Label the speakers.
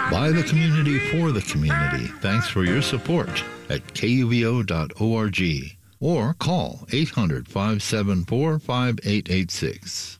Speaker 1: By the community for the community. Thanks for your support at kuvo.org or call 800-574-5886.